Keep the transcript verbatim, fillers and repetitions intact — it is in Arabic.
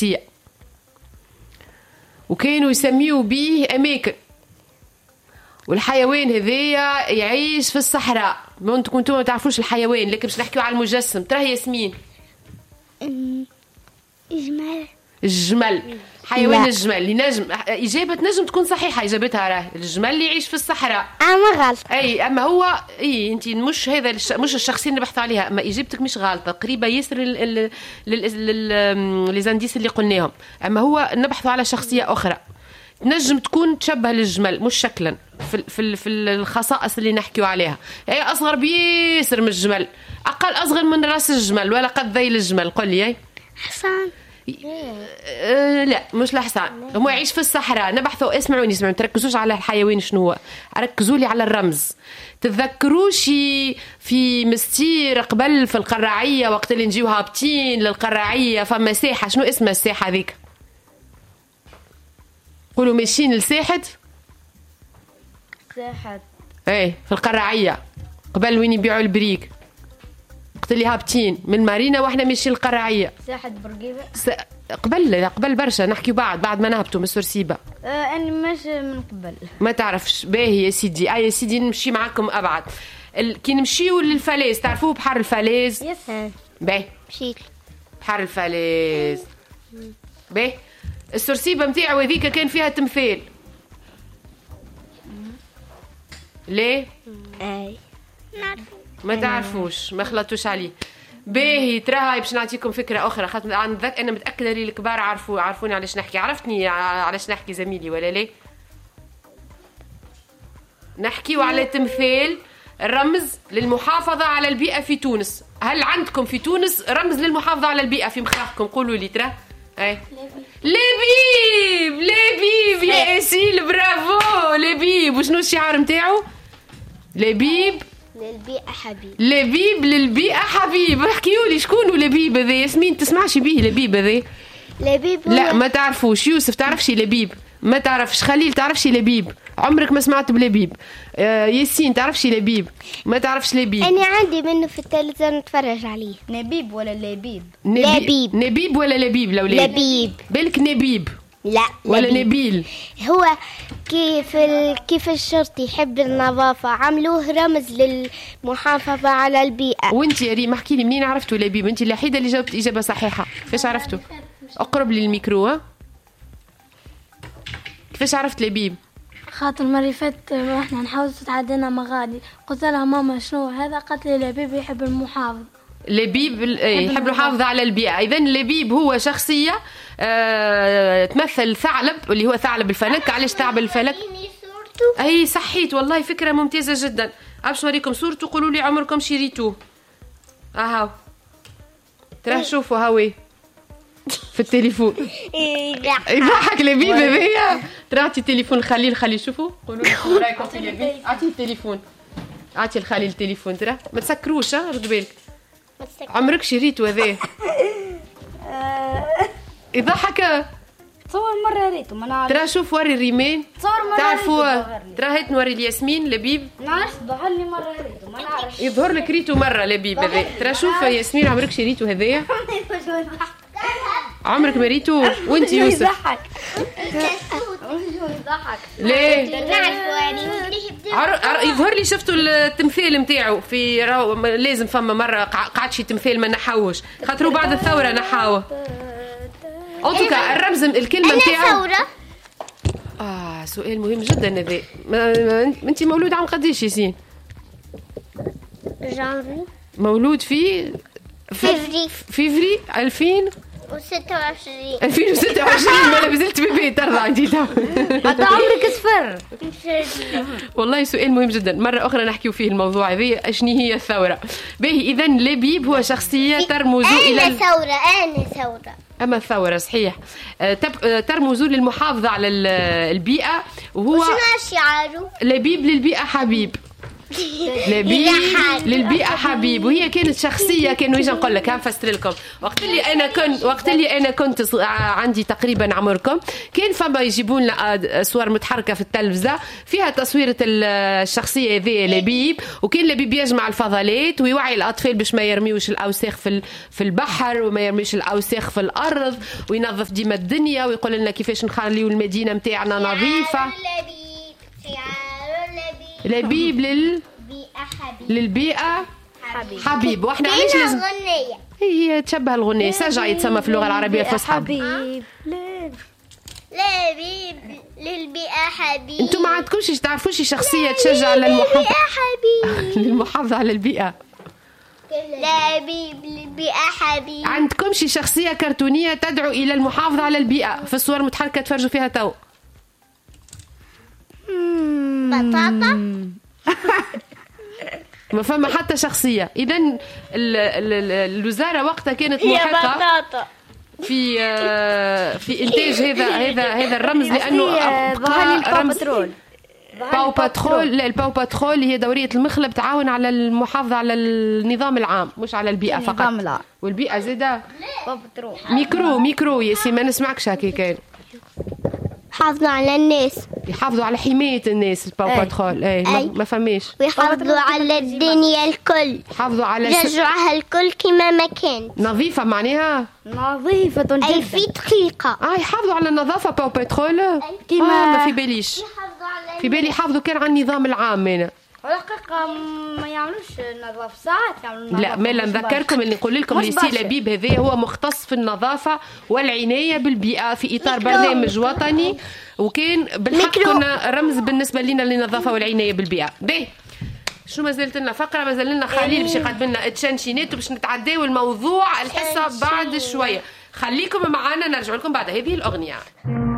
شخصية، وكانوا يسميوا به أماكن. والحيوان هذايا يعيش في الصحراء. ممكن انتم ما تعرفوش الحيوان، لكن باش نحكيو على المجسم. ترى ياسمين الجمل. الجمل، حيوان الجمل اللي نجم. إجابة نجم تكون صحيحة، إجابتها راه الجمل اللي يعيش في الصحراء. أما غلط. أي أما هو إي أنت مش هذا الش... مش الشخصية اللي بحثوا عليها، أما إجابتك مش غلطة، قريبة ياسر لل لل للزنديس اللي قلناهم. أما هو نبحثوا على شخصية أخرى نجم تكون تشبه للجمل، مش شكلا في في في الخصائص اللي نحكيو عليها. هي أصغر بياسر من الجمل، أقل أصغر من راس الجمل ولا قد ذيل الجمل. قل لي. حصان. أه لا مش الحصان، هو يعيش في الصحراء. نبحثوا، اسمعوني اسمعوني، تركزوش على الحيوان شنو هو، ركزوا لي على الرمز. تتذكروش في مستير قبل في القراعية وقت اللي نجيو هابطين للقراعية فما ساحة، شنو اسمها الساحة ذيك؟ قولوا ماشيين لساحة ساحة ايه في القراعية قبل وين يبيعوا البريك، وقت اللي هابطين من مارينا واحنا ماشيين القراعية. ساحة بورقيبة س... قبل قبل برشا نحكيو بعد بعد ما نهبطوا من سورسيبة. آه أنا ماشي من قبل. ما تعرفش باهي يا سيدي. اي يا سيدي نمشي معاكم ابعد. ال... كي نمشيو للفلاز، تعرفوه بحر الفلاز؟ يس باهي مشيت بحر الفلاز. باهي السورسيبة متاعو هذيك كان فيها تمثال. ليه؟ اي ما تعرفوش، ما خلطوش عليه. باهي تراها باش نعطيكم فكره اخرى، خاطر انا متاكده اللي الكبار عرفوا عرفوني علاش نحكي. عرفتني علاش نحكي زميلي ولا ليه؟ نحكيو على تمثال الرمز للمحافظه على البيئه في تونس. هل عندكم في تونس رمز للمحافظه على البيئه في مخاخكم؟ قولوا لي. ترى اي لبيب. لبيب يا اسيل، برافو. لبيب وشنو الشعار نتاعو؟ لبيب للبيئة حبيب. لبيب للبيئة حبيب. احكيوا لي شكون لبيب هذا؟ ياسمين تسمعش بيه لبيب هذا؟ لبيب لا ما تعرفوش. يوسف تعرفش لبيب؟ ما تعرفش. خليل تعرفش لبيب؟ عمرك ما سمعت بلبيب. آه ياسين تعرفش لبيب؟ ما تعرفش لبيب. أنا عندي منه في التلفزيون نتفرج عليه. نبيب ولا لبيب؟ لبيب. نبيب ولا لبيب؟ لو لبيب. بالك نبيب لا ولا لبيب. نبيل. هو كيف ال... كيف الشرطي يحب النظافة عملوه رمز للمحافظة على البيئة. وانت يا ريم احكي لي منين عرفتوا لبيب؟ انت الوحيدة اللي جاوبت إجابة صحيحة. كيفاش عرفتوا؟ اقرب لي الميكرو. ها كيفاش عرفت لبيب؟ خاطر المرة فاتت احنا نحاول تعدينا مغادي، قلت لها ماما شنو هذا؟ قالت لي لبيب يحب المحافظ. لبيب يحب المحافظة على البيئة. إذا لبيب هو شخصية أه تمثل ثعلب اللي هو ثعلب الفلك. علاش ثعلب الفلك؟ أي صحيت والله، فكرة ممتازة جدا. أبش نوريكم صورته قولوا لي عمركم شريتوه. أهاو ترى شوفوا هاوي في التليفون يضحك لبيب هذيا. ترى أعطي التليفون الخليل، خلي شوفوا قولوا لي شو رايكم في لبيب. أعطي التليفون، أعطي الخليل التليفون. ترى ما تسكروش، ها رد بالك. عمرك شريتو هذا؟ يضحك. تصور مرة ريته ما نعرف. ترى شوف وري الريمان. تصور مرة تعرفوا ترى هيت نوري الياسمين لبيب. نعرف ظهر لي مرة ريته ما نعرف. يظهر لك ريتو مرة لبيب هذا. ترى شوف ياسمين عمرك شريتو هذايا؟ عمرك ما ريتو؟ وانت يوسف؟ يضحك. ليه؟ نعرفه يظهر لي شفتوا التمثال نتاعو في راو... لازم فما مرة قعد شي تمثال ما نحوش خاطروا بعد الثورة نحاوه. اوتوكا الرمز الكلمة نتاعو ثورة. اه سؤال مهم جدا هذا. ما... ما... انت مولود عام قديش ياسين؟ جانفي. مولود في فيفري. فيفري ألفين وستة وعشرين. ألفين وستة وعشرين. ما لازلت بيبي ترضى انت حتى عمرك صفر. والله سؤال مهم جدا. مرة أخرى نحكيو فيه الموضوع هذا. أشني هي الثورة؟ باهي إذا لبيب هو شخصية ترمز إلى أنا ثورة. أنا ثورة. أما الثورة صحيح ترمز للمحافظة على البيئة. وهو شنو شعاره؟ لبيب للبيئة حبيب. لبيب للبيئة حبيب. وهي كانت شخصية كانوا يجي نقول لك نفسر لكم وقت اللي أنا كنت وقت اللي أنا كنت عندي تقريبا عمركم كان فما يجيبون لنا صور متحركة في التلفزة فيها تصويرة الشخصية ذي لبيب. وكان لبيب يجمع الفضلات ويوعي الأطفال باش ما يرميوش الأوساخ في في البحر وما يرميش الأوساخ في الأرض وينظف ديما الدنيا ويقول لنا كيفاش نخليو المدينة متاعنا نظيفة. لبيب لل للبيئة حبيب, حبيب. واحنا علاش لازم هي تشبه الغنية سجع يتسمى في اللغة العربية الفصحى حبيب لبيب للبيئة حبيب. انتم ما عندكمش تعرفوش شخصية تشجع للمحافظة للمحافظة على البيئة. لبيب للبيئة حبيب. عندكمش شخصية كرتونية تدعو إلى المحافظة على البيئة في الصور متحركة تفرجوا فيها تو؟ بطاطا. ما فما حتى شخصية. إذن الوزارة وقتها كانت ملحقة في في إنتاج هذا هذا هذا الرمز لأنه رمز باو باترول. لا الباو باترول هي دورية المخلب تعاون على المحافظة على النظام العام مش على البيئة فقط. والبيئة زيادة ميكرو ميكرو ياسي ما نسمعكش هكي كان يحافظوا على الناس يحافظوا على حماية الناس الباو باترول. اي ما, ما فماش ويحافظوا على الدنيا الكل يحافظوا على رجعها الكل كما ما كان نظيفة معناها نظيفة جدا أي في دقيقة. اه يحافظوا على النظافة باو باترول كما آه ما في باليش في بالي يحافظوا كان على النظام العام هنا. الحقيقة ما يعملوش نظافة ساعات يعملوا لا ما نذكركم اللي نقول لكم لي سي لبيب هذا هو مختص في النظافة والعناية بالبيئة في إطار برنامج وطني وكان بالحق كنا رمز بالنسبة لنا للنظافة والعناية بالبيئة. باهي شو ما زلت لنا فقرة ما زال لنا خليل باش يقدم لنا تشانشينات وباش نتعداو الموضوع الحصة بعد شوية. خليكم معنا نرجع لكم بعد هذه الأغنية.